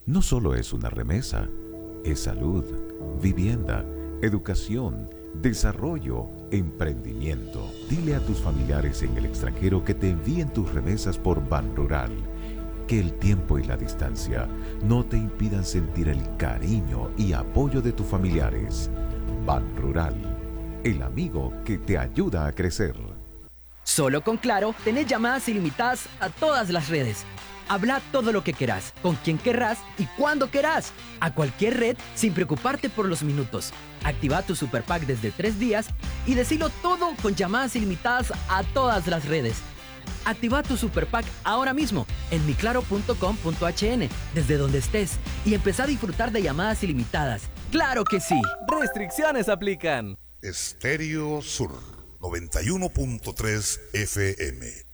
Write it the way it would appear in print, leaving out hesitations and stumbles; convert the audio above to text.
no solo es una remesa, es salud, vivienda, educación, desarrollo, emprendimiento. Dile a tus familiares en el extranjero que te envíen tus remesas por Banrural. Que el tiempo y la distancia no te impidan sentir el cariño y apoyo de tus familiares. Banrural, el amigo que te ayuda a crecer. Solo con Claro, tenés llamadas ilimitadas a todas las redes. Habla todo lo que querás, con quien querrás y cuando querás. A cualquier red sin preocuparte por los minutos. Activa tu Super Pack desde 3 días y decilo todo con llamadas ilimitadas a todas las redes. Activa tu Super Pack ahora mismo en miclaro.com.hn desde donde estés y empezá a disfrutar de llamadas ilimitadas. ¡Claro que sí! Restricciones aplican. Estéreo Sur 91.3 FM.